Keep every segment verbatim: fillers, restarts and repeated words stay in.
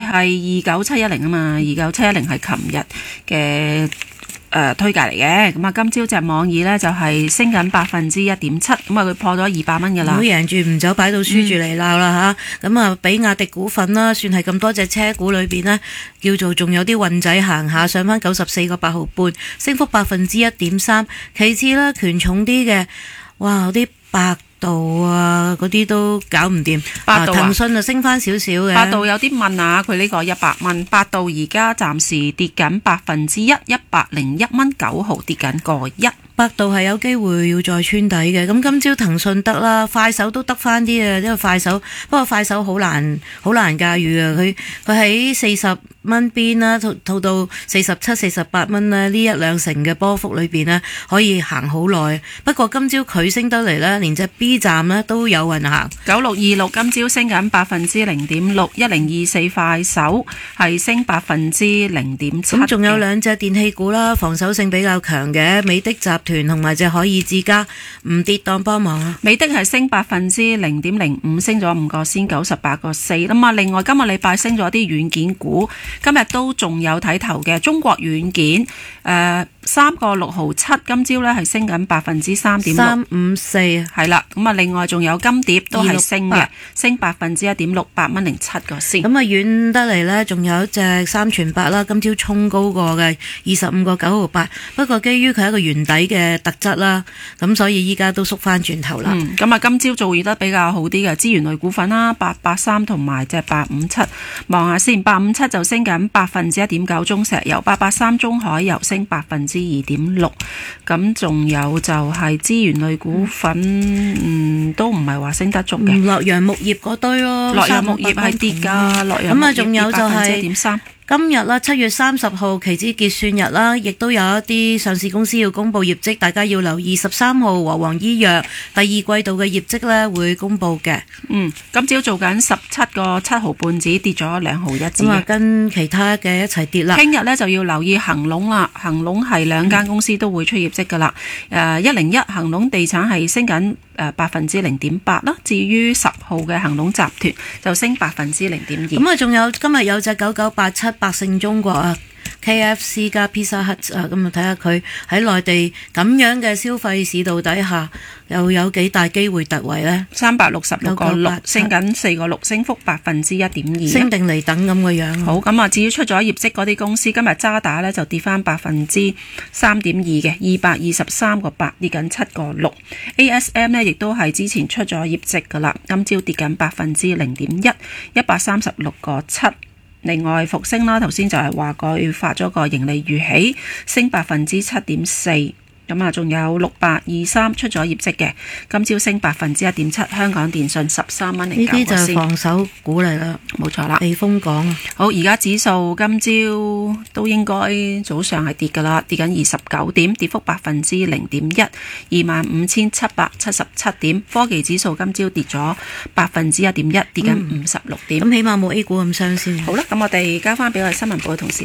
係二九七一零啊嘛，二九七一零係琴日嘅。誒、呃、推介嚟嘅，咁啊今朝隻網易呢就係、是、升緊百分之一點七，咁啊佢破咗二百蚊㗎啦。 唔好贏住唔走，擺到輸住嚟鬧啦嚇！咁啊，比亞迪股份啦，算係咁多隻車股裏邊呢，叫做仲有啲運仔行下，上翻九十四個八毫半，升幅百分之一點三。其次呢，權重啲嘅，哇，嗰啲百度啊，嗰啲都搞唔掂。 百度啊， 騰訊啊升翻少少嘅。 百度有啲問啊，佢呢個一百蚊，百度而家暫時跌緊百分之一，一百零一蚊九毫，跌緊個一。 百度係有機會要再穿底嘅，咁今朝騰訊得啦，快手都得翻啲啊，因為快手不過快手好難好難駕馭啊，佢佢喺四十蚊邊啦，套到四十七、四十八蚊咧，呢一兩成嘅波幅裏邊呢，可以行好耐。不過今朝佢升得嚟呢，連隻 B 站呢都有運行。 九六二六今朝升緊百分之零點六，一零二四快手係升百分之零點七。 咁仲有兩隻電器股啦，防守性比較強嘅美的集團同埋隻海爾智家唔跌當幫忙啊！ 美的係升百分之零點零五，升咗五個先，九十八個四。咁啊，另外今日禮拜升咗啲軟件股，今日都仲有睇頭嘅中國軟件，誒三個六毫七，今朝呢係升緊百分之三點六， 三五四係啦。咁啊，另外仲有金蝶都係升嘅，升百分之一點六，八蚊零七個先。 咁啊，遠得嚟呢，仲有一隻三全八啦，今朝衝高過嘅二十五個九毫八，不過基於佢係一個圓底嘅特質啦，咁所以依家都縮翻轉頭啦。 嗯，咁啊，今朝做得比較好啲嘅資源類股份啦，八八三同埋隻八五七，望下先，八五七就升緊百分之一點九，中石油，八八三中海油升百分之二點六，咁仲有就係資源類股份，嗯，都唔係話升得足嘅。 洛陽木業嗰堆咯， 洛陽木業係跌㗎，洛陽木業跌百分之一點三。 今日啦，七月三十號期指結算日啦，亦都有一啲上市公司要公布業績，大家要留意。十三號和黃醫藥第二季度嘅業績咧會公布嘅。 嗯，今朝做緊十七個七毫半子，跌咗兩毫一子。 咁啊，跟其他嘅一齊跌啦。 聽日咧就要留意恒隆啦，恒隆係兩間公司都會出業績噶啦。誒一零一恒隆地產係升緊誒百分之零點八啦，至於十號嘅恒隆集團就升百分之零點二。 咁啊，仲有今日有隻九九八七百勝中國啊 ，K F C 加 Pizza Hut 啊，咁啊睇下佢喺內地咁樣嘅消費市道底下，又有幾大機會突圍呢？ 三百六十六個六，升緊四個六，升幅百分之一點二。 升定嚟等咁嘅樣。 好，咁啊，至於出咗業績嗰啲公司，今日渣打呢就跌翻百分之三點二嘅，二百二十三個八，跌緊七個六。A S M 呢亦都係之前出咗業績噶啦，今朝跌緊百分之零點一，一百三十六個七。另外復星啦，頭先就係話佢發咗個盈利預喜，升百分之七點四。咁啊，仲有六八二三出咗業績嘅，今朝升百分之一點七。香港電訊十三蚊零九個先。 呢啲就係防守股嚟啦， 冇錯啦。 避風港。 好，而家指數今朝都應該早上係跌噶啦，跌緊二十九點，跌幅百分之零點一，二萬五千七百七十七點。科技指數今朝跌咗百分之一點一，跌緊五十六點。 咁、嗯、起碼冇 A 股咁傷先。 好啦，咁我哋交翻俾我哋新聞部嘅同事。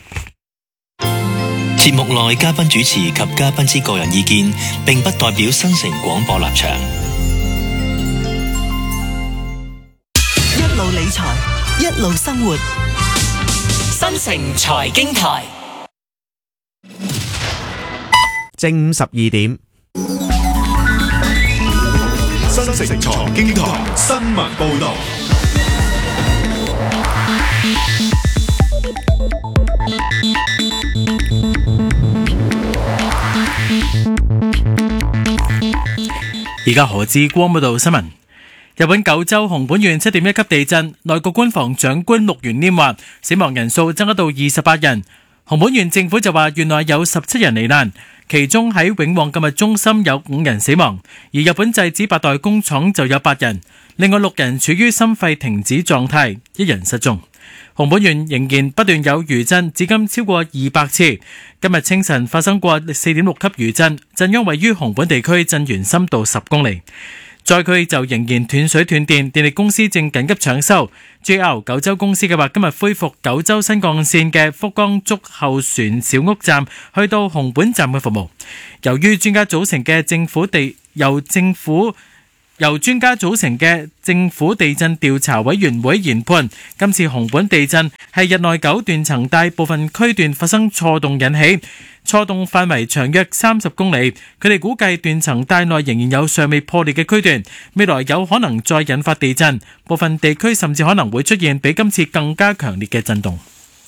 節目內嘉賓主持及嘉賓之個人意見，並不代表新城廣播立場。 一路理財，一路生活。 新城財經台， 正午十二點。 新城財經台新聞報道。 而家何志光報道新聞。日本九州熊本縣七點一級地震，內閣官房長官陸原稔話，死亡人數增加到二十八人。熊本縣政府就話，原來有十七人罹難，其中喺永旺購物中心有五人死亡，而日本製紙八代工廠就有八人，另外六人處於心肺停止狀態，一人失蹤。熊本縣仍然不斷有餘震，至今超過二百次。今日清晨發生過四點六級餘震，震央位於熊本地區，震源深度十公里。災區就仍然斷水斷電，電力公司正緊急搶修。J R 九州公司計劃今日恢復九州新幹線嘅福岡築後船小屋站去到熊本站嘅服務。由於專家組成嘅政府地由政府由專家組成嘅政府地震調查委員會研判，今次熊本地震係日內九斷層帶部分區段發生錯動引起，錯動範圍長約三十公里。佢哋估計斷層帶內仍然有尚未破裂嘅區段，未來有可能再引發地震，部分地區甚至可能會出現比今次更加強烈嘅震動。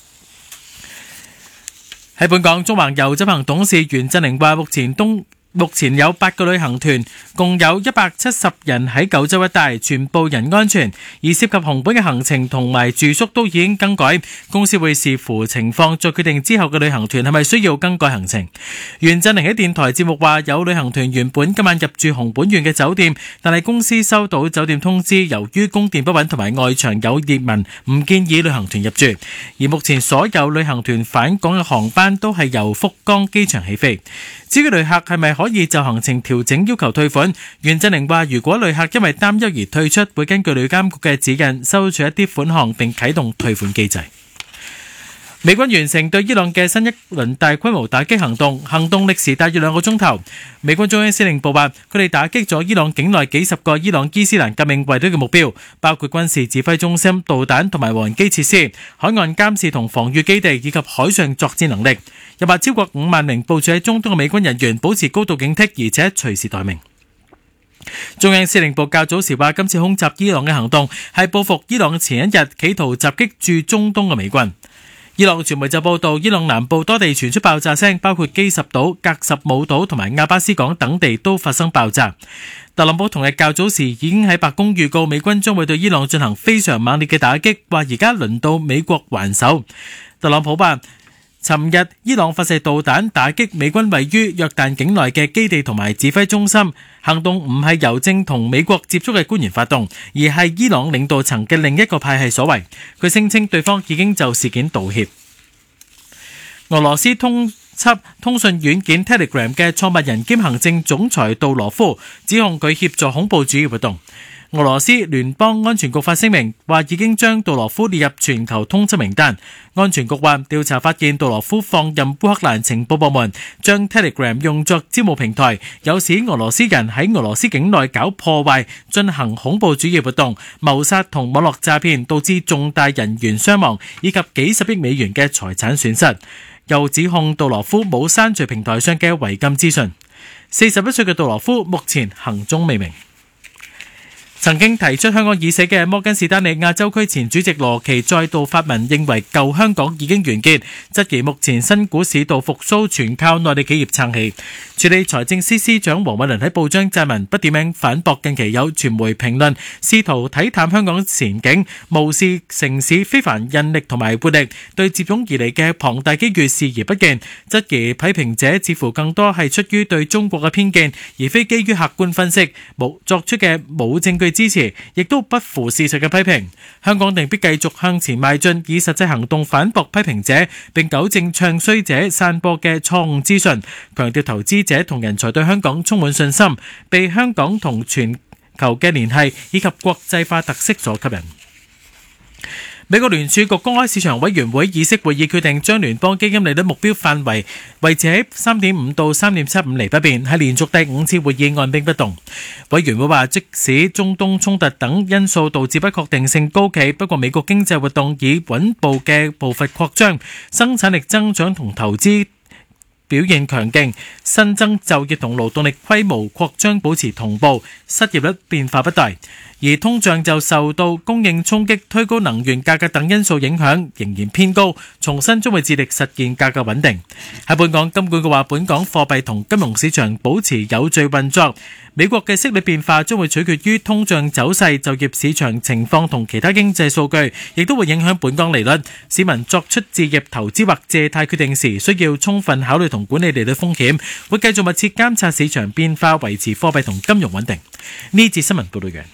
喺本港，中環遊執行董事袁振寧話，目前東目前有八個旅行團，共有一百七十人喺九州一帶，全部人安全，而涉及熊本嘅行程同埋住宿都已經更改。公司會視乎情況再決定之後嘅旅行團係咪需要更改行程。袁振寧喺電台節目話，有旅行團原本今晚入住熊本縣嘅酒店，但係公司收到酒店通知，由於供電不穩同埋外牆有裂紋，唔建議旅行團入住。而目前所有旅行團返港嘅航班都係由福岡機場起飛。至於旅客係咪可以就行程調整要求退款，袁振寧話，如果旅客因為擔憂而退出，會根據旅監局嘅指引收取一啲款項並啟動退款機制。美軍完成對伊朗嘅新一輪大規模打擊行動，行動歷時大約兩個鐘頭。美軍中央司令部話，佢哋打擊咗伊朗境內幾十個伊朗伊斯蘭革命衛隊嘅目標，包括軍事指揮中心、導彈同埋無人機設施、海岸監視同防禦基地以及海上作戰能力。又話超過五萬名部署喺中東嘅美軍人員保持高度警惕，而且隨時待命。中央司令部較早時話，今次空襲伊朗嘅行動係報復伊朗前一日企圖襲擊駐中東嘅美軍。伊朗傳媒就報道，伊朗南部多地傳出爆炸聲，包括基什島、格什姆島同埋亞巴斯港等地都發生爆炸。特朗普同日較早時已經喺白宮預告，美軍將會對伊朗進行非常猛烈嘅打擊，話而家輪到美國還手。特朗普話，尋日伊朗發射導彈打擊美軍位於約旦境內嘅基地同埋指揮中心，行動唔係由正同美國接觸嘅官員發動，而係伊朗領導層嘅另一個派系所為。佢聲稱對方已經就事件道歉。俄羅斯通緝通訊軟件 Telegram 嘅創辦人兼行政總裁杜羅夫，指控佢協助恐怖主義活動。俄羅斯聯邦安全局發聲明話，已經將杜羅夫列入全球通緝名單。安全局話，調查發現杜羅夫放任烏克蘭情報部門將 Telegram 用作招募平台，有使俄羅斯人喺俄羅斯境內搞破壞、進行恐怖主義活動、謀殺同網絡詐騙，導致重大人員傷亡以及幾十億美元嘅財產損失。又指控杜羅夫冇刪除平台上嘅違禁資訊。四十一歲嘅杜羅夫目前行蹤未明。曾經提出香港已死嘅摩根士丹利亞洲區前主席羅奇再度發文，認為舊香港已經完結，質疑目前新股市道復甦全靠內地企業撐起。處理財政司司長黃偉綸喺報章撰文，不點名反駁近期有傳媒評論試圖睇淡香港前景，無視城市非凡韌力同埋活力，對接踵而嚟嘅龐大機遇視而不見，質疑批評者似乎更多係出於對中國嘅偏見，而非基於客觀分析冇作出嘅冇證據支持，亦都不符事實嘅批評。香港定必繼續向前邁進，以實際行動反駁批評者，並糾正唱衰者散播嘅錯誤資訊，強調投資者同人才對香港充滿信心，被香港同全球嘅聯繫以及國際化特色所吸引。美國聯儲局公開市場委員會議息會議決定將聯邦基金利率目標範圍維持喺 三點五 到 三點七五 厘不變，係連續第五次會議按兵不動。委員會話，即使中東衝突等因素導致不確定性高企，不過美國經濟活動以穩步嘅步伐擴張，生產力增長同投資表現強勁，新增就業同勞動力規模擴張保持同步，失業率變化不大。而通脹就受到供應衝擊、推高能源價格等因素影響，仍然偏高。重申將會致力實現價格穩定。喺本港，金管局話本港貨幣同金融市場保持有序運作。美國嘅息率變化將會取決於通脹走勢、就業市場情況同其他經濟數據，亦都會影響本港利率。市民作出置業投資或借貸決定時，需要充分考慮同管理利率風險。會繼續密切監察市場變化，維持貨幣同金融穩定。呢節新聞報道完。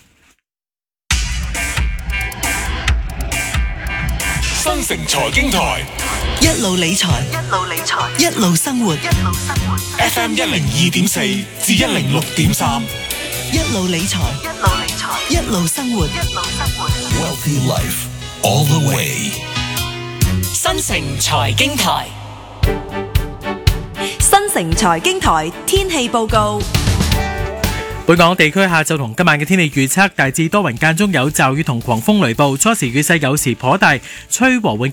新城財經台一路理財，一路理財，一路生活，一路生活。 F M 一零二點四至一零六點三， 一路理財，一路理財，一路生活，一路生活。 Wealthy Life all the way。 新城財經台， 新城財經台天氣報告。 本港地區下晝同今晚嘅天氣預測大致多雲間中有驟雨同狂風雷暴，初時雨勢有時頗大，吹和緩